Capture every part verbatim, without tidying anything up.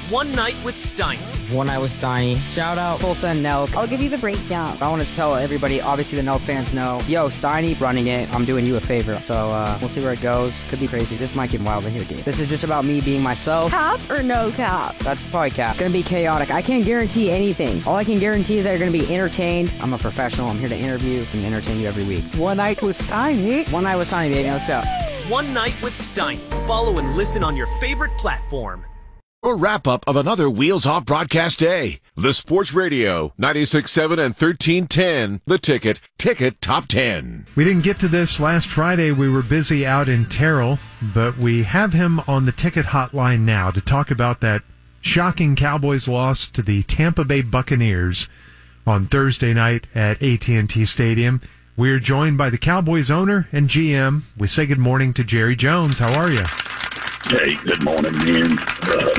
One Night with Steiny. One Night with Steiny. Shout out Tulsa and Nelk. I'll give you the breakdown. I want to tell everybody, obviously the Nelk fans know, yo, Steiny running it, I'm doing you a favor. So uh, we'll see where it goes. Could be crazy. This might get wild in here, dude. This is just about me being myself. Cap or no cap? That's probably cap. Gonna be chaotic. I can't guarantee anything. All I can guarantee is that you're gonna be entertained. I'm a professional. I'm here to interview and entertain you every week. One Night with Steiny. One Night with Steiny, baby. Let's go. One Night with Steiny. Follow and listen on your favorite platform. A wrap-up of another Wheels Off broadcast day. The Sports Radio, ninety-six point seven and thirteen ten. The Ticket, Ticket Top ten. We didn't get to this last Friday. We were busy out in Terrell, but we have him on the Ticket Hotline now to talk about that shocking Cowboys loss to the Tampa Bay Buccaneers on Thursday night at A T and T Stadium. We're joined by the Cowboys owner and G M. We say good morning to Jerry Jones. How are you? Hey, good morning, man. Uh,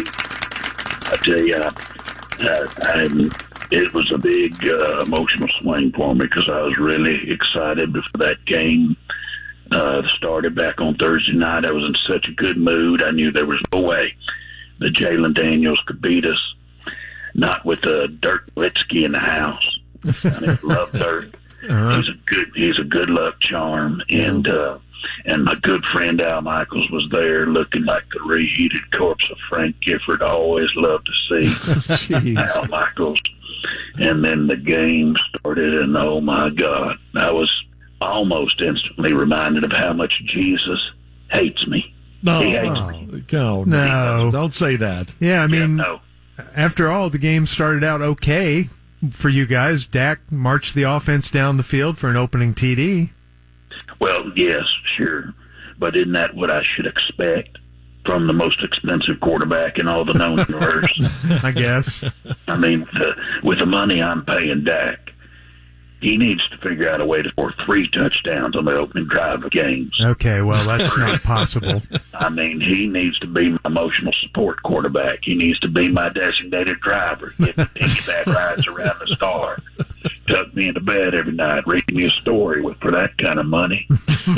I tell you, I, I, I, it was a big uh, emotional swing for me because I was really excited before that game uh, started back on Thursday night. I was in such a good mood. I knew there was no way that Jalen Daniels could beat us, not with uh, Dirk Nowitzki in the house. I mean, love Dirk. Uh-huh. He's a good, he's a good luck charm, and uh, and my good friend Al Michaels was there, looking like the reheated corpse of Frank Gifford. I always love to see Al Michaels. And then the game started, and oh my God, I was almost instantly reminded of how much Jesus hates me. No, he hates no, me. no, no, don't say that. Yeah, I mean, yeah, no. After all, the game started out okay for you guys. Dak marched the offense down the field for an opening T D. Well, yes, sure. But isn't that what I should expect from the most expensive quarterback in all the known universe? I guess. I mean, the, with the money I'm paying Dak, he needs to figure out a way to score three touchdowns on the opening drive of games. Okay, well, that's not possible. I mean, he needs to be my emotional support quarterback. He needs to be my designated driver, get the piggyback rides around the star, tuck me into bed every night, read me a story with for that kind of money.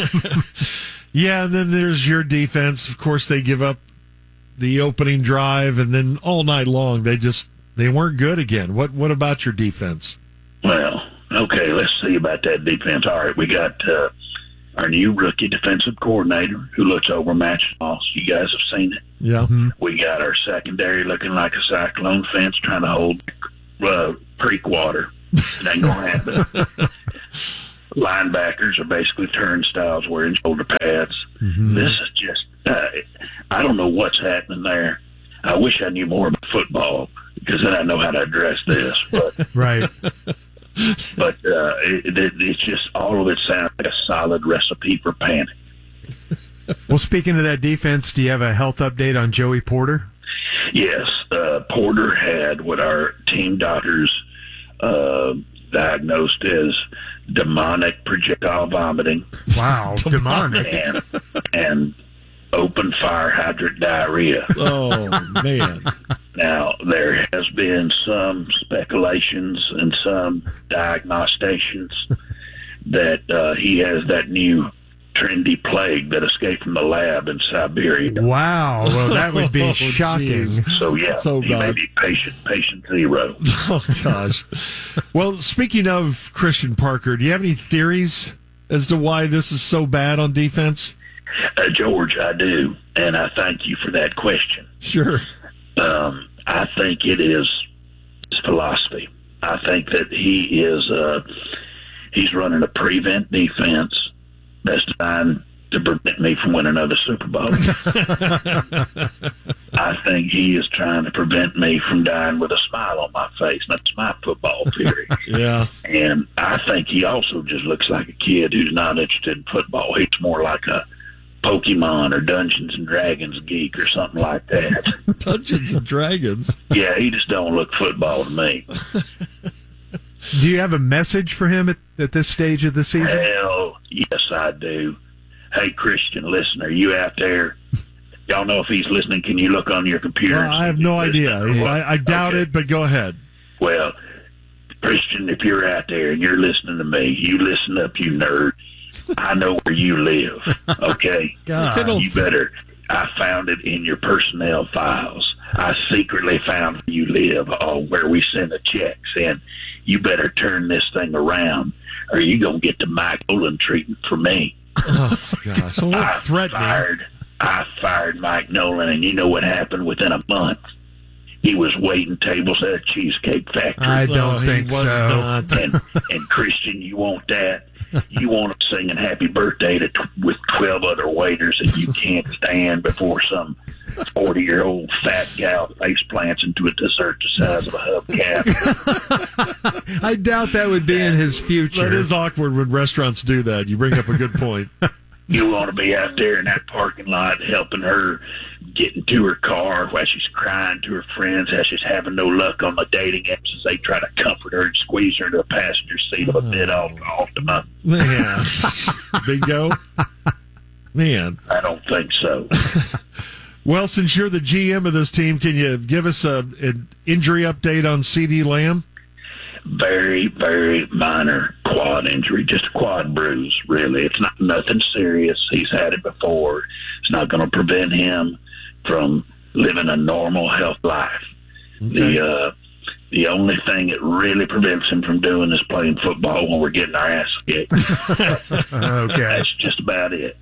Yeah, and then there's your defense. Of course, they give up the opening drive, and then all night long they just they weren't good again. What what about your defense? Well, okay, let's see about that defense. All right, we got uh, our new rookie defensive coordinator who looks overmatched. Also, you guys have seen it. Yeah. Mm-hmm. We got our secondary looking like a cyclone fence trying to hold uh, creek water. It ain't gonna happen. Linebackers are basically turnstiles wearing shoulder pads. Mm-hmm. This is just, uh, I don't know what's happening there. I wish I knew more about football because then I know how to address this. But right. But uh, it, it, it's just, all of it sounds like a solid recipe for panic. Well, speaking of that defense, do you have a health update on Joey Porter? Yes. Uh, Porter had what our team doctors uh, diagnosed as demonic projectile vomiting. Wow, demonic. And, and open fire hydrant diarrhea. Oh, man. Now, there has been some speculations and some diagnostications that uh, he has that new trendy plague that escaped from the lab in Siberia. Wow, well, that would be Oh, shocking. geez. So, yeah, So he may bad. be patient, patient zero. Oh, gosh. Well, speaking of Christian Parker, do you have any theories as to why this is so bad on defense? Uh, George, I do, and I thank you for that question. Sure. Um, I think it is his philosophy. I think that he is uh, he's running a prevent defense that's designed to prevent me from winning another Super Bowl. I think he is trying to prevent me from dying with a smile on my face. That's my football theory. Yeah. And I think he also just looks like a kid who's not interested in football. He's more like a Pokemon or Dungeons and Dragons geek or something like that. Dungeons and Dragons. Yeah, he just don't look football to me. Do you have a message for him at, at this stage of the season? Hell, yes, I do. Hey, Christian listener, you out there? Y'all know if he's listening, can you look on your computer? Well, I have no idea. I, I doubt Okay. it, but go ahead. Well, Christian, if you're out there and you're listening to me, you listen up, you nerd. I know where you live, okay? God. You better, I found it in your personnel files. I secretly found where you live, or where we send the checks, and you better turn this thing around, or you gonna get the Mike Nolan treatment for me. Oh gosh! So what I threatening? fired, I fired Mike Nolan, and you know what happened within a month? He was waiting tables at a Cheesecake Factory. I don't No, he think was so. not. and, and Christian, you want that? You want him singing happy birthday to tw- with twelve other waiters that you can't stand before some forty-year-old fat gal face plants into a dessert the size of a hubcap. I doubt that would be in his future. That is awkward when restaurants do that. You bring up a good point. You want to be out there in that parking lot helping her get into her car while she's crying to her friends as she's having no luck on the dating apps as they try to comfort her and squeeze her into a passenger seat of a bit off Altima. Man, bingo. Man. I don't think so. Well, since you're the G M of this team, can you give us a, an injury update on CeeDee Lamb? Very, very minor quad injury, just a quad bruise, really. It's not nothing serious. He's had it before. It's not going to prevent him from living a normal health life. Okay. The uh, the only thing that really prevents him from doing is playing football when we're getting our ass kicked. Okay. That's just about it.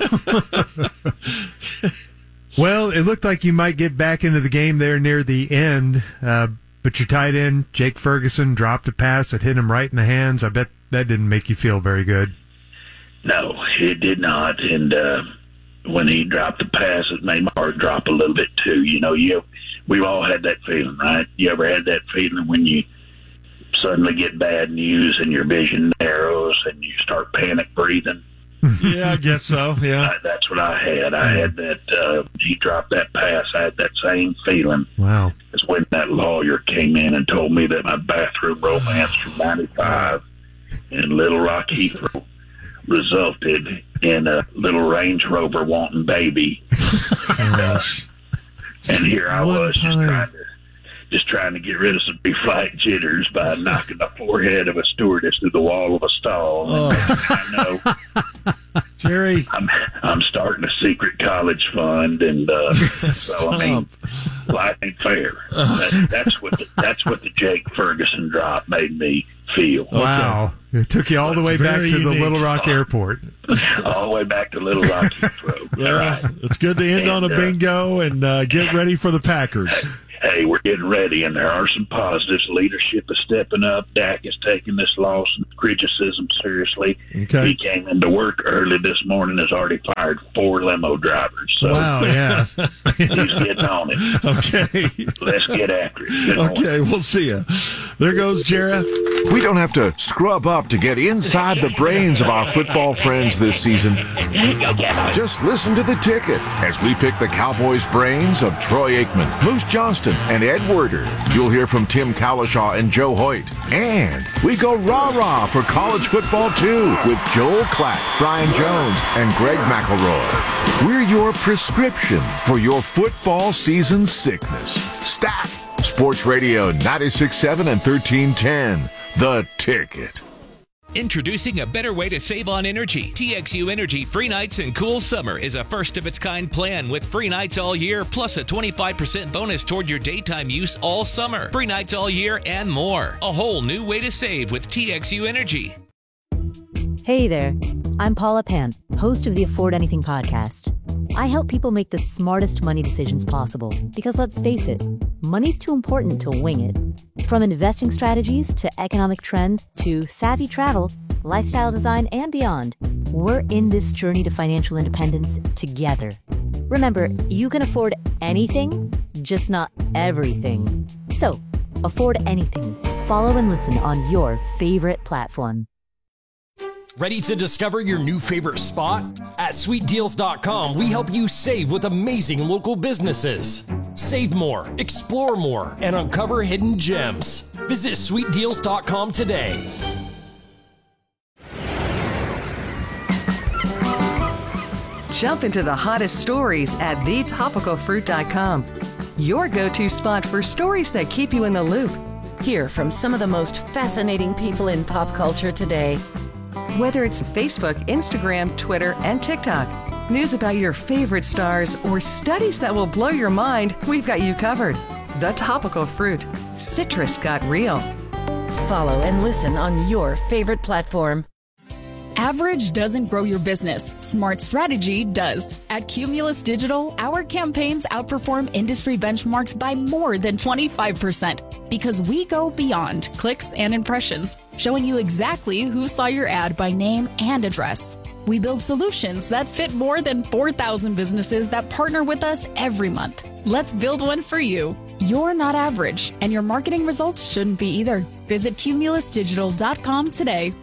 Well, it looked like you might get back into the game there near the end, uh, but your tight end, Jake Ferguson, dropped a pass that hit him right in the hands. I bet that didn't make you feel very good. No, it did not. And uh, when he dropped the pass, it made my heart drop a little bit too. You know, you we've all had that feeling, right? You ever had that feeling when you suddenly get bad news and your vision narrows and you start panic breathing? Yeah, I guess so. Yeah. I, that's what I had. I had that. Uh, he dropped that pass. I had that same feeling. Wow. As when that lawyer came in and told me that my bathroom romance from ninety-five in Little Rock Heathrow resulted in a little Range Rover wanting baby. Gosh. And here I One was just time. trying to just trying to get rid of some pre-flight jitters by knocking the forehead of a stewardess through the wall of a stall. Oh. I know Jerry. I'm I'm starting a secret college fund, and uh, so I mean, life ain't fair. That, that's what the, that's what the Jake Ferguson drop made me feel. Wow. It took you all the way back Very to the unique. Little Rock Airport. All the way back to Little Rock Heathrow. Yeah, Right. it's good to end on a And, uh, bingo and uh, get ready for the Packers. Hey, we're getting ready, and there are some positives. Leadership is stepping up. Dak is taking this loss and criticism seriously. Okay. He came into work early this morning, has already fired four limo drivers. So Wow, yeah. he's getting on it. Okay. Let's get after it. Good morning. Okay, we'll see you. There goes Jarrett. We don't have to scrub up to get inside the brains of our football friends this season. Just listen to the ticket as we pick the Cowboys' brains of Troy Aikman, Moose Johnston, and Ed Werder. You'll hear from Tim Cowlishaw and Joe Hoyt. And we go rah-rah for college football, too, with Joel Klatt, Brian Jones, and Greg McElroy. We're your prescription for your football season sickness. Stat! Sports Radio ninety-six point seven and thirteen ten. The Ticket. Introducing a better way to save on energy. T X U Energy Free Nights and Cool Summer is a first-of-its-kind plan with free nights all year, plus a twenty-five percent bonus toward your daytime use all summer. Free nights all year and more. A whole new way to save with T X U Energy. Hey there, I'm Paula Pant, host of the Afford Anything podcast. I help people make the smartest money decisions possible because, let's face it, money's too important to wing it. From investing strategies to economic trends to savvy travel, lifestyle design, and beyond, we're in this journey to financial independence together. Remember, you can afford anything, just not everything. So, afford anything. Follow and listen on your favorite platform. Ready to discover your new favorite spot? At sweet deals dot com, we help you save with amazing local businesses. Save more, explore more, and uncover hidden gems. Visit sweet deals dot com today. Jump into the hottest stories at the topical fruit dot com. Your go-to spot for stories that keep you in the loop. Hear from some of the most fascinating people in pop culture today. Whether it's Facebook, Instagram, Twitter, and TikTok, News about your favorite stars or studies that will blow your mind, we've got you covered. The Topical Fruit. Citrus got real. Follow and listen on your favorite platform. Average doesn't grow your business. Smart strategy does. At Cumulus Digital, our campaigns outperform industry benchmarks by more than twenty-five percent because we go beyond clicks and impressions, showing you exactly who saw your ad by name and address. We build solutions that fit more than four thousand businesses that partner with us every month. Let's build one for you. You're not average, and your marketing results shouldn't be either. Visit cumulus digital dot com today.